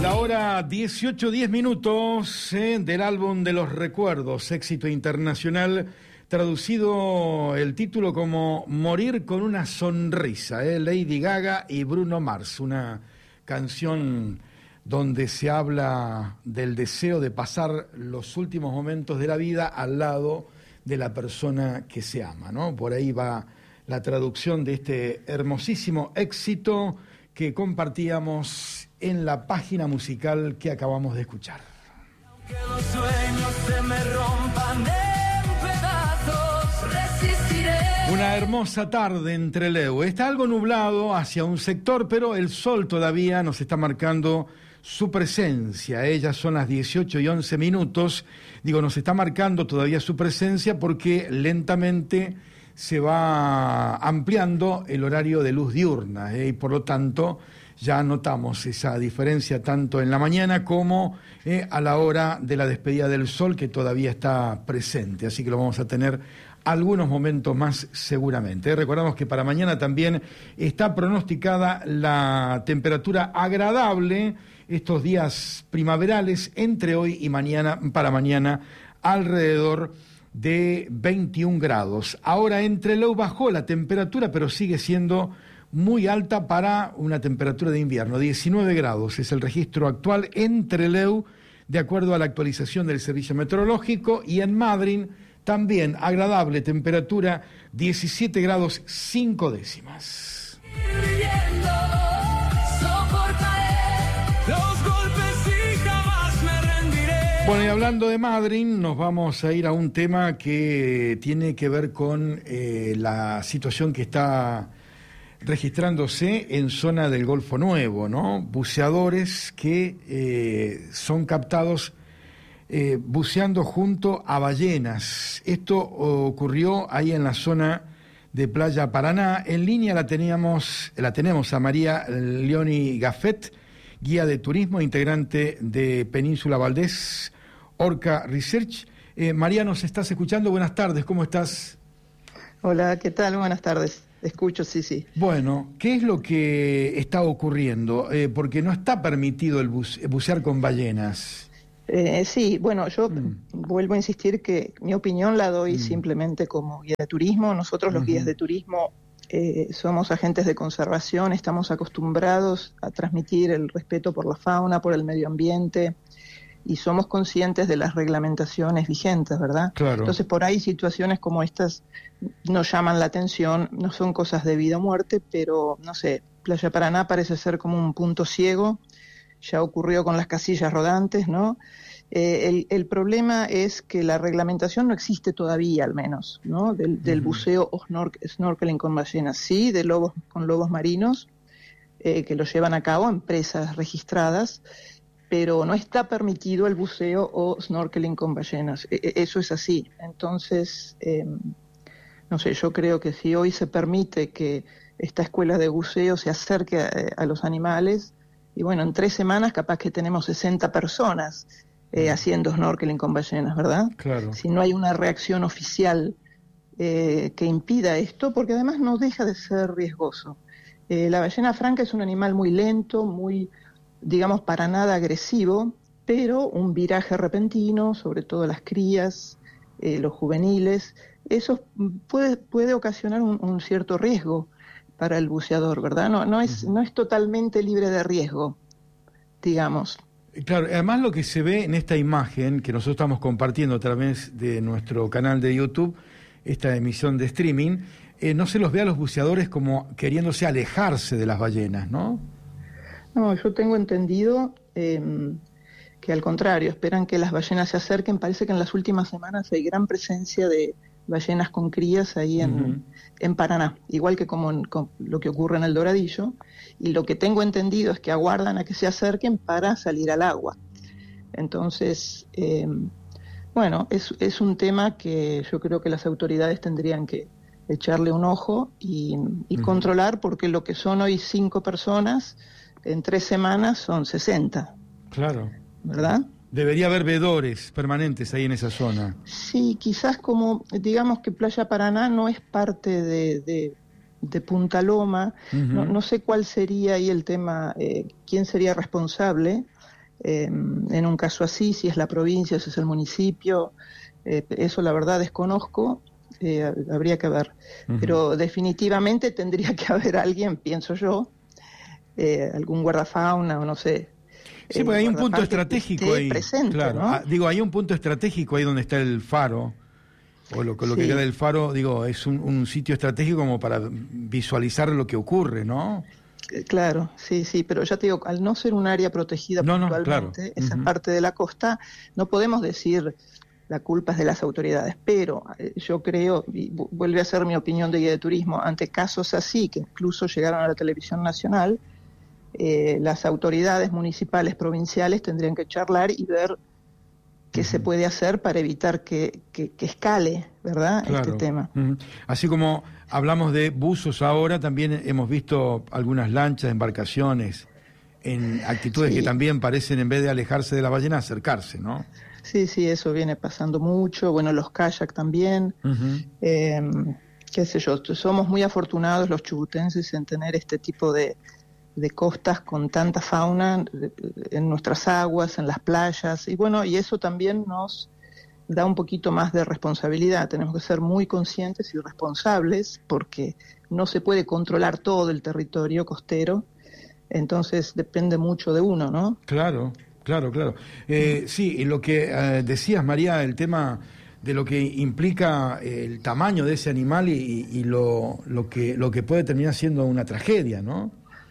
La hora 18:10 minutos del álbum de los recuerdos, éxito internacional, traducido el título como Morir con una sonrisa, Lady Gaga y Bruno Mars, una canción donde se habla del deseo de pasar los últimos momentos de la vida al lado de la persona que se ama, ¿no? Por ahí va la traducción de este hermosísimo éxito que compartíamos en la página musical que acabamos de escuchar. Aunque los sueños se me rompan en pedazos, resistiré. Una hermosa tarde en Trelew. Está algo nublado hacia un sector, pero el sol todavía nos está marcando su presencia. Ellas son las 18:11 minutos. Digo, nos está marcando todavía su presencia porque lentamente se va ampliando el horario de luz diurna, y por lo tanto ya notamos esa diferencia tanto en la mañana como a la hora de la despedida del sol, que todavía está presente, así que lo vamos a tener algunos momentos más seguramente. Recordamos que para mañana también está pronosticada la temperatura agradable, estos días primaverales, entre hoy y mañana, para mañana, alrededor de 21 grados. Ahora en Trelew bajó la temperatura, pero sigue siendo muy alta para una temperatura de invierno. 19 grados es el registro actual en Trelew, de acuerdo a la actualización del servicio meteorológico, y en Madryn también agradable temperatura, 17 grados 5 décimas. Bueno, y hablando de Madryn, nos vamos a ir a un tema que tiene que ver con la situación que está registrándose en zona del Golfo Nuevo, ¿no? Buceadores que son captados buceando junto a ballenas. Esto ocurrió ahí en la zona de Playa Paraná. En línea la tenemos a María Leoni Gaffet, guía de turismo, integrante de Península Valdés, Orca Research. María, ¿nos estás escuchando? Buenas tardes, ¿cómo estás? Hola, ¿qué tal? Buenas tardes. Escucho, sí. Bueno, ¿qué es lo que está ocurriendo? Porque no está permitido el bucear con ballenas. Sí, bueno, yo vuelvo a insistir que mi opinión la doy simplemente como guía de turismo. Nosotros los guías de turismo somos agentes de conservación, estamos acostumbrados a transmitir el respeto por la fauna, por el medio ambiente, y somos conscientes de las reglamentaciones vigentes, ¿verdad? Claro. Entonces, por ahí situaciones como estas nos llaman la atención, no son cosas de vida o muerte, pero, no sé, Playa Paraná parece ser como un punto ciego, ya ocurrió con las casillas rodantes, ¿no? El problema es que la reglamentación no existe todavía, al menos, ¿no? Del buceo o snorkeling con ballenas, sí, de lobos con lobos marinos, que lo llevan a cabo empresas registradas, pero no está permitido el buceo o snorkeling con ballenas. Eso es así. Entonces, no sé, yo creo que si hoy se permite que esta escuela de buceo se acerque a los animales, y bueno, en 3 semanas capaz que tenemos 60 personas haciendo snorkeling con ballenas, ¿verdad? Claro. Si no hay una reacción oficial que impida esto, porque además no deja de ser riesgoso. La ballena franca es un animal muy lento, muy, digamos, para nada agresivo, pero un viraje repentino, sobre todo las crías, los juveniles, eso puede ocasionar un cierto riesgo para el buceador, ¿verdad? No es totalmente libre de riesgo, digamos. Claro, además lo que se ve en esta imagen que nosotros estamos compartiendo a través de nuestro canal de YouTube, esta emisión de streaming, no se los ve a los buceadores como queriéndose alejarse de las ballenas, ¿no? No, yo tengo entendido que al contrario, esperan que las ballenas se acerquen. Parece que en las últimas semanas hay gran presencia de ballenas con crías ahí en Paraná, igual que con lo que ocurre en el Doradillo, y lo que tengo entendido es que aguardan a que se acerquen para salir al agua. Entonces, bueno, es un tema que yo creo que las autoridades tendrían que echarle un ojo y controlar, porque lo que son hoy 5 personas, en 3 semanas son 60. Claro. ¿Verdad? Debería haber vedores permanentes ahí en esa zona. Sí, quizás como, digamos que Playa Paraná no es parte de Punta Loma, no sé cuál sería ahí el tema, quién sería responsable, en un caso así, si es la provincia, si es el municipio, eso la verdad desconozco, habría que ver. Pero definitivamente tendría que haber alguien, pienso yo, algún guardafauna o no sé. Sí, porque hay un punto estratégico ahí. Presente, claro, ¿no? hay un punto estratégico ahí donde está el faro, o lo que queda del faro, es un sitio estratégico como para visualizar lo que ocurre, ¿no? Claro, sí, pero ya te digo, al no ser un área protegida puntualmente, esa parte de la costa, no podemos decir la culpa es de las autoridades, pero yo creo, y vuelve a ser mi opinión de guía de turismo, ante casos así, que incluso llegaron a la televisión nacional, las autoridades municipales, provinciales tendrían que charlar y ver qué se puede hacer para evitar que escale, ¿verdad?, este tema. Así como hablamos de buzos ahora, también hemos visto algunas lanchas, embarcaciones, en actitudes que también parecen, en vez de alejarse de la ballena, acercarse, ¿no? Sí, eso viene pasando mucho. Bueno, los kayak también. Qué sé yo, somos muy afortunados los chubutenses en tener este tipo de costas con tanta fauna en nuestras aguas, en las playas, y bueno, y eso también nos da un poquito más de responsabilidad. Tenemos que ser muy conscientes y responsables porque no se puede controlar todo el territorio costero, entonces depende mucho de uno, ¿no? Claro. Sí, y lo que decías, María, el tema de lo que implica el tamaño de ese animal y lo que puede terminar siendo una tragedia, ¿no?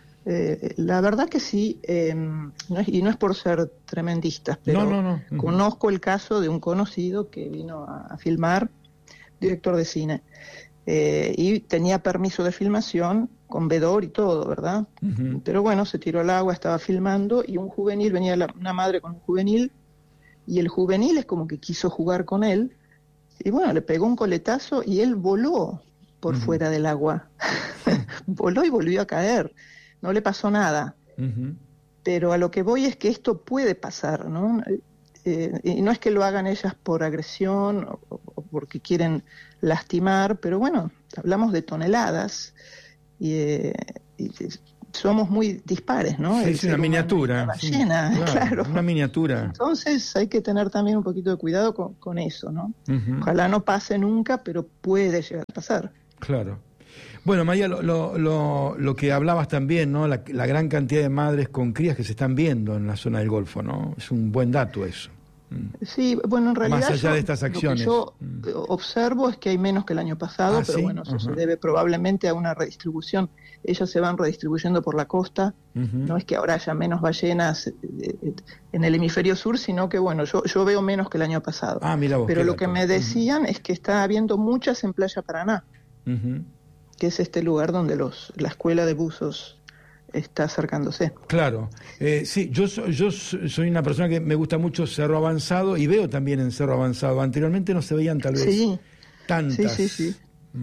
La verdad que sí, y no es por ser tremendistas, pero no. Conozco el caso de un conocido que vino a filmar, director de cine, y tenía permiso de filmación con vedor y todo, ¿verdad? Pero bueno, se tiró al agua, estaba filmando y un juvenil, venía una madre con un juvenil, y el juvenil es como que quiso jugar con él, y bueno, le pegó un coletazo y él voló por fuera del agua. Voló y volvió a caer. No le pasó nada. Pero a lo que voy es que esto puede pasar, ¿no? Y no es que lo hagan ellas por agresión o porque quieren lastimar, pero bueno, hablamos de toneladas y somos muy dispares, ¿no? Sí, es una miniatura. Una ballena, claro. Una miniatura. Entonces hay que tener también un poquito de cuidado con eso, ¿no? Ojalá no pase nunca, pero puede llegar a pasar. Claro. Bueno, María, lo que hablabas también, ¿no? La gran cantidad de madres con crías que se están viendo en la zona del Golfo, ¿no? Es un buen dato eso. Sí, bueno, en realidad más allá de estas acciones. Lo que yo observo es que hay menos que el año pasado, pero ¿sí? Bueno, eso se debe probablemente a una redistribución. Ellas se van redistribuyendo por la costa, no es que ahora haya menos ballenas en el hemisferio sur, sino que bueno, yo veo menos que el año pasado. Mira vos, pero lo que me decían es que está habiendo muchas en Playa Paraná, que es este lugar donde la escuela de buzos está acercándose. Claro, sí, yo soy una persona que me gusta mucho Cerro Avanzado y veo también en Cerro Avanzado. Anteriormente no se veían tal vez tantas. Sí.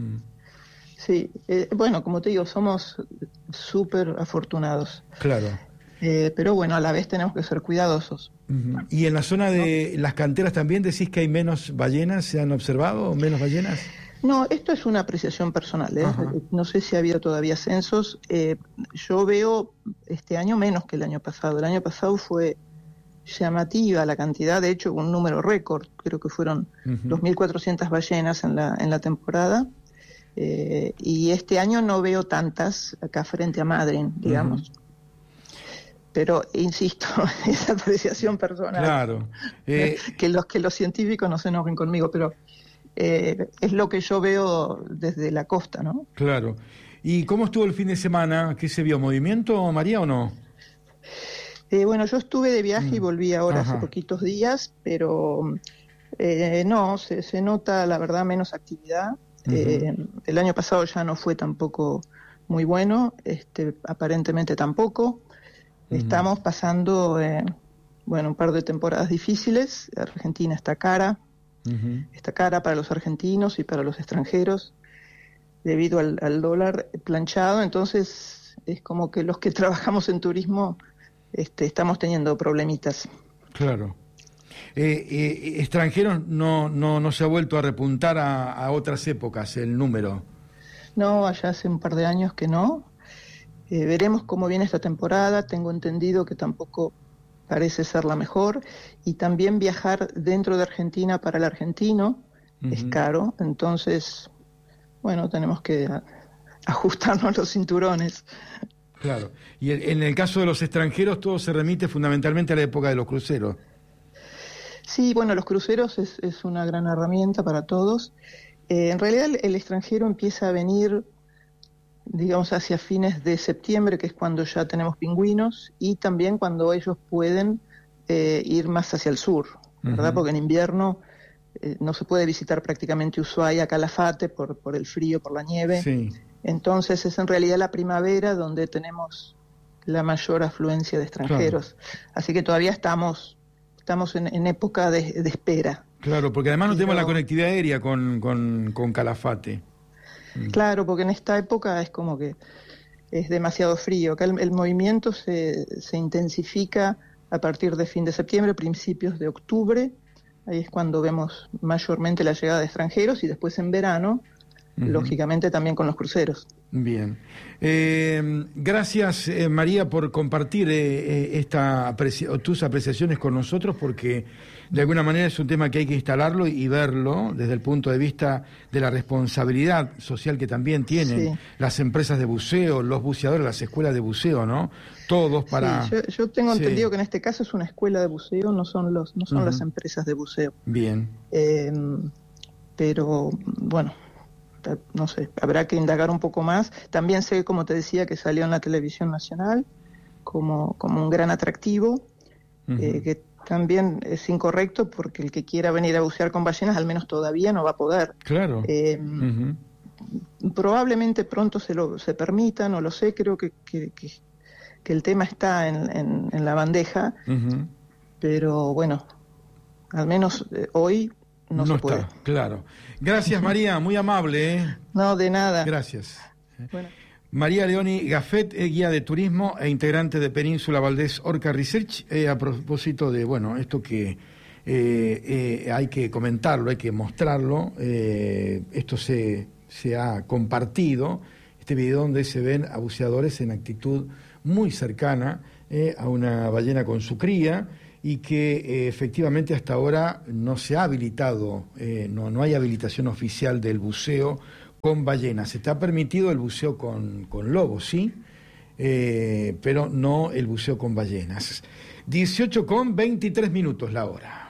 Sí, bueno, como te digo, somos súper afortunados. Claro. Pero bueno, a la vez tenemos que ser cuidadosos. ¿Y en la zona de las canteras también decís que hay menos ballenas? ¿Se han observado menos ballenas? No, esto es una apreciación personal, no sé si ha habido todavía censos. Yo veo este año menos que el año pasado. El año pasado fue llamativa la cantidad, de hecho un número récord, creo que fueron 2.400 ballenas en la temporada, y este año no veo tantas acá frente a Madryn, digamos. Pero insisto, es apreciación personal. Claro. Que los científicos no se enojen conmigo, pero es lo que yo veo desde la costa, ¿no? Claro. ¿Y cómo estuvo el fin de semana? ¿Qué se vio? ¿Movimiento, María, o no? Bueno, yo estuve de viaje y volví ahora hace poquitos días, pero no, se nota, la verdad, menos actividad. El año pasado ya no fue tampoco muy bueno, aparentemente tampoco. Estamos pasando, un par de temporadas difíciles. Argentina está cara. Está cara para los argentinos y para los extranjeros debido al dólar planchado, entonces es como que los que trabajamos en turismo estamos teniendo problemitas. Claro. Extranjeros no se ha vuelto a repuntar a otras épocas el número. No, allá hace un par de años que no. Veremos cómo viene esta temporada. Tengo entendido que tampoco parece ser la mejor, y también viajar dentro de Argentina para el argentino es caro, entonces, bueno, tenemos que ajustarnos los cinturones. Claro. Y en el caso de los extranjeros, todo se remite fundamentalmente a la época de los cruceros. Sí, bueno, los cruceros es una gran herramienta para todos. En realidad el extranjero empieza a venir, digamos, hacia fines de septiembre, que es cuando ya tenemos pingüinos, y también cuando ellos pueden ir más hacia el sur, ¿verdad? Porque en invierno no se puede visitar prácticamente Ushuaia, Calafate, por el frío, por la nieve. Sí. Entonces es en realidad la primavera donde tenemos la mayor afluencia de extranjeros. Claro. Así que todavía estamos en época de espera. Claro, porque además no tenemos la conectividad aérea con Calafate. Claro, porque en esta época es como que es demasiado frío. Acá el movimiento se intensifica a partir de fin de septiembre, principios de octubre. Ahí es cuando vemos mayormente la llegada de extranjeros, y después en verano, lógicamente también con los cruceros. Bien. Gracias, María, por compartir tus apreciaciones con nosotros, porque de alguna manera es un tema que hay que instalarlo y verlo desde el punto de vista de la responsabilidad social que también tienen las empresas de buceo, los buceadores, las escuelas de buceo, ¿no? Todos para... Sí, yo tengo entendido que en este caso es una escuela de buceo, no son las empresas de buceo. Bien. Pero, bueno, no sé, habrá que indagar un poco más. También sé, como te decía, que salió en la televisión nacional como un gran atractivo, que también es incorrecto, porque el que quiera venir a bucear con ballenas al menos todavía no va a poder. Claro. Probablemente pronto se permita, no lo sé, creo que el tema está en la bandeja, pero bueno, al menos hoy no se puede. Está, claro. Gracias, María, muy amable. No, de nada. Gracias. Bueno. María Leoni Gaffet, guía de turismo e integrante de Península Valdés Orca Research. A propósito de, bueno, esto que hay que comentarlo, hay que mostrarlo. Esto se ha compartido, este video donde se ven a buceadores en actitud muy cercana a una ballena con su cría, y que efectivamente hasta ahora no se ha habilitado, no hay habilitación oficial del buceo con ballenas. Se está permitido el buceo con lobos, sí, pero no el buceo con ballenas. 18:23 la hora.